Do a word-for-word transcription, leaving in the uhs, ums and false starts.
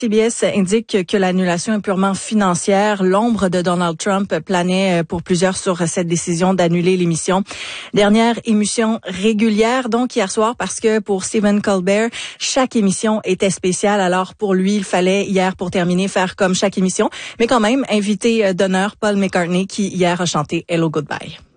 C B S indique que l'annulation est purement financière. L'ombre de Donald Trump planait pour plusieurs sur cette décision d'annuler l'émission. Dernière émission régulière, donc hier soir, parce que pour Stephen Colbert, chaque émission était spéciale. Alors pour lui, il fallait hier, pour terminer, faire comme chaque émission. Mais quand même, invité d'honneur Paul McCartney qui hier a chanté Hello Goodbye.